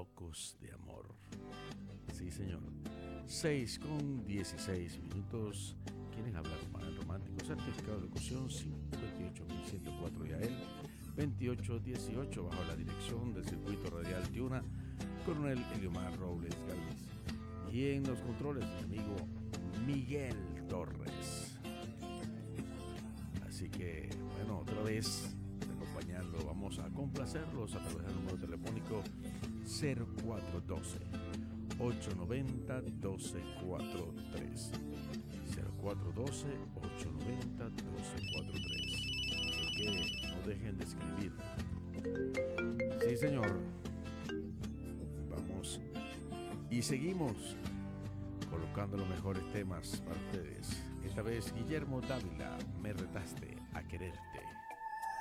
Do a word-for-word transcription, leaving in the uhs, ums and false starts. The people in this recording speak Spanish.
Locos de Amor. Sí, señor. seis con dieciséis minutos. ¿Quieren hablar con el romántico? Certificado de locución cincuenta y ocho mil ciento cuatro y a él veintiocho dieciocho bajo la dirección del circuito radial Tiuna, Coronel Eliomar Robles Galvis. Y en los controles, mi amigo Miguel Torres. Así que, bueno, otra vez acompañando, vamos a complacerlos a través del número telefónico cero cuatro uno dos, ocho nueve cero, uno dos cuatro tres. cero cuatro uno dos, ocho nueve cero, uno dos cuatro tres. Así que no dejen de escribir. Sí, señor. Vamos. Y seguimos colocando los mejores temas para ustedes. Esta vez Guillermo Dávila, Me retaste a quererte.